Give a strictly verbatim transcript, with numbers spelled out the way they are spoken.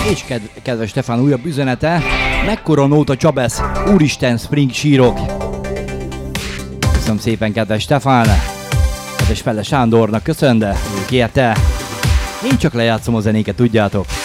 És ked- kedves Stefán újabb üzenete. Mekkora nóta Csabesz, úristen Spring sírok. Köszönöm szépen kedves Stefán. Kedves Fele Sándornak köszön, de ő kérte. Én csak lejátszom a zenéket, tudjátok.